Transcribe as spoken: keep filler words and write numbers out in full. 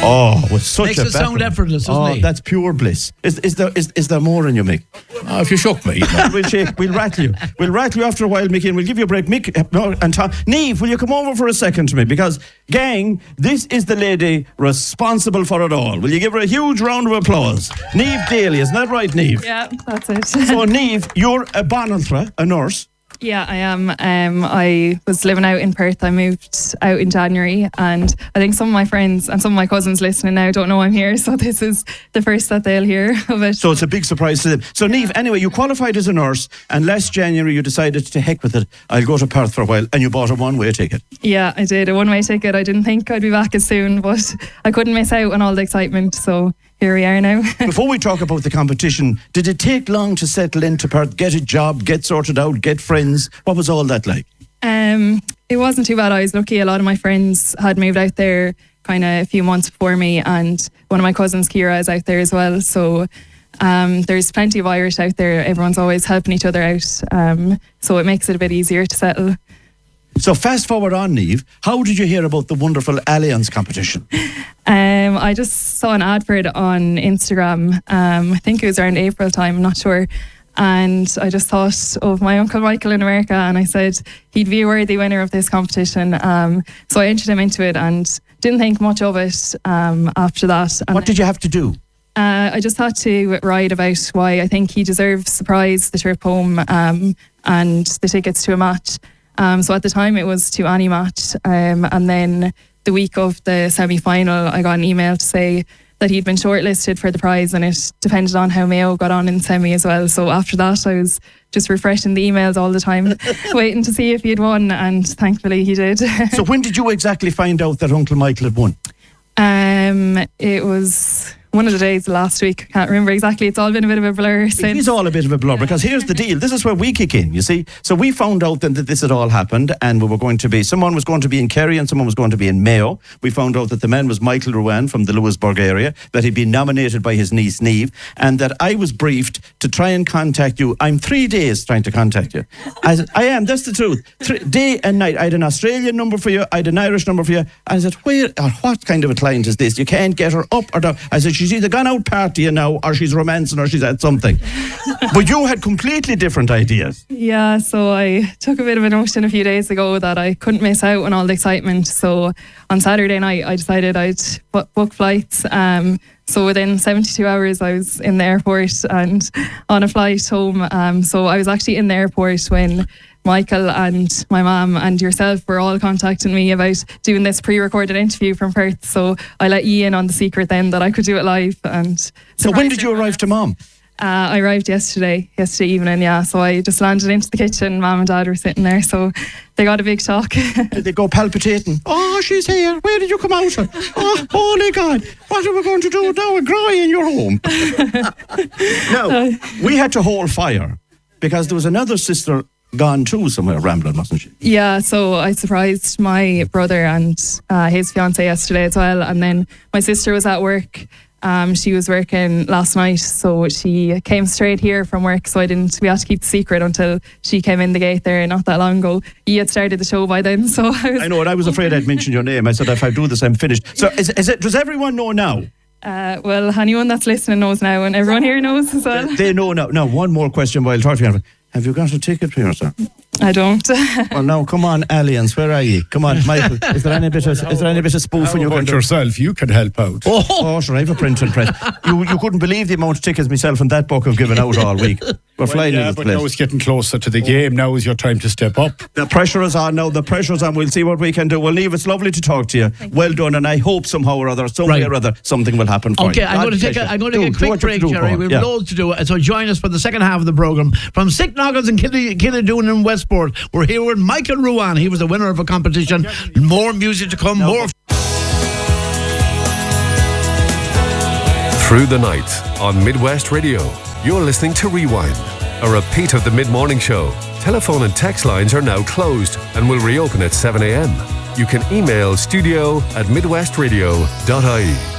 Oh, with such Makes a it sound background. effortless, doesn't Oh, it? that's pure bliss. Is, is there is, is there more in you, Mick? Oh, if you shook me. You know. We'll shake, we'll rattle you. We'll rattle you after a while, Mickey, and we'll give you a break. Mick uh, no, and Tom. Niamh, will you come over for a second to me? Because, gang, this is the lady responsible for it all. Will you give her a huge round of applause? Niamh Daly, isn't that right, Niamh? Yeah, that's it. So, Niamh, you're a Bonanthra, a nurse. Yeah, I am. Um, I was living out in Perth. I moved out in January, and I think some of my friends and some of my cousins listening now don't know I'm here, so this is the first that they'll hear of it. So it's a big surprise to them. So, Niamh, anyway, you qualified as a nurse, and last January you decided to heck with it. I'll go to Perth for a while, and you bought a one-way ticket. Yeah, I did. A one-way ticket. I didn't think I'd be back as soon, but I couldn't miss out on all the excitement, so here we are now. Before we talk about the competition, did it take long to settle into Perth, get a job, get sorted out, get friends? What was all that like? Um, it wasn't too bad. I was lucky. A lot of my friends had moved out there kind of a few months before me, and one of my cousins, Kira, is out there as well. So um, there's plenty of Irish out there. Everyone's always helping each other out. Um, so it makes it a bit easier to settle. So fast forward on, Niamh, how did you hear about the wonderful Allianz competition? Um, I just saw an ad for it on Instagram. Um, I think it was around April time, I'm not sure. And I just thought of my Uncle Michael in America, and I said he'd be a worthy winner of this competition. Um, so I entered him into it and didn't think much of it um, after that. And What did you have to do? Uh, I just had to write about why I think he deserves the prize, the trip home, um, and the tickets to a match. Um, so at the time it was to any match, um, and then the week of the semi-final I got an email to say that he'd been shortlisted for the prize, and it depended on how Mayo got on in semi as well. So after that I was just refreshing the emails all the time waiting to see if he'd won, and thankfully he did. So when did you exactly find out that Uncle Michael had won? Um, it was one of the days last week. I can't remember exactly. It's all been a bit of a blur since. It is all a bit of a blur, because here's the deal. This is where we kick in, you see. So we found out then that this had all happened, and we were going to be, someone was going to be in Kerry and someone was going to be in Mayo. We found out that the man was Michael Ruane from the Lewisburg area, that he'd been nominated by his niece Niamh, and that I was briefed to try and contact you. I'm three days trying to contact you. I said, I am, that's the truth. Three, day and night. I had an Australian number for you, I had an Irish number for you. And I said, where, or what kind of a client is this? You can't get her up or down. I said, she's either gone out partying now, or she's romancing, or she's at something. But you had completely different ideas. Yeah, so I took a bit of a notion a few days ago that I couldn't miss out on all the excitement. So on Saturday night I decided I'd bu- book flights. Um, so within seventy-two hours I was in the airport and on a flight home. Um, so I was actually in the airport when Michael and my mum and yourself were all contacting me about doing this pre-recorded interview from Perth. So I let you in on the secret then that I could do it live. And so when did you arrive to Mum? Uh, I arrived yesterday, yesterday evening, yeah. So I just landed into the kitchen. Mum and Dad were sitting there, so they got a big shock. Did they go palpitating? Oh, she's here. Where did you come out of? Oh, holy God. What are we going to do now? A groy in your home. No, we had to hold fire because there was another sister gone too somewhere rambling, wasn't she? Yeah, so I surprised my brother and uh, his fiance yesterday as well. And then my sister was at work. Um, she was working last night, so she came straight here from work, so I didn't we had to keep the secret until she came in the gate there not that long ago. You had started the show by then, so I was... I know, and I was afraid I'd mention your name. I said, if I do this, I'm finished. So is, is it, does everyone know now? Uh, well, anyone that's listening knows now, and everyone here knows as well. They, they know now. Now, one more question while talking about it. Have you got a ticket for yourself? I don't. Well, now, come on, Allianz, where are you? Come on, Michael. Is there any bit of is there any bit of spoofing you can do? yourself? You can help out. Oh, oh sure, I have a printing press. You you couldn't believe the amount of tickets myself and that book have given out all week. We're Well, flying yeah, into the but place. now it's getting closer to the game. Now is your time to step up. The pressure is on now. The pressure is on. We'll see what we can do. Well, Niamh, it's lovely to talk to you. Well done, and I hope somehow or other, some Right. way or other, something will happen for Okay, you. I'm going to take a, I'm going to take a quick break, Jerry. We've yeah. loads to do. So join us for the second half of the programme. From Sick Noggins and Killadoon in Westport, we're here with Michael Ruane. He was the winner of a competition. More music to come. More. Through the night on Midwest Radio, you're listening to Rewind, a repeat of the mid-morning show. Telephone and text lines are now closed and will reopen at seven a.m. You can email studio at midwestradio dot I E.